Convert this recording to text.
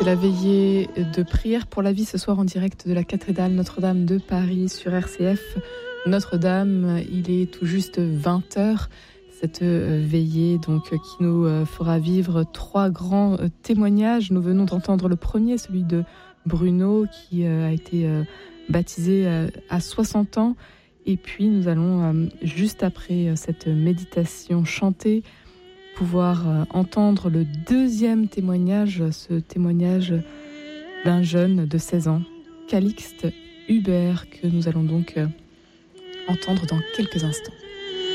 C'est la veillée de prière pour la vie ce soir en direct de la cathédrale Notre-Dame de Paris sur RCF. Notre-Dame, il est tout juste 20h. Cette veillée donc qui nous fera vivre 3 grands témoignages. Nous venons d'entendre le premier, celui de Bruno qui a été baptisé à 60 ans. Et puis nous allons juste après cette méditation chantée pouvoir entendre le deuxième témoignage, ce témoignage d'un jeune de 16 ans, Calixte Hubert, que nous allons donc entendre dans quelques instants.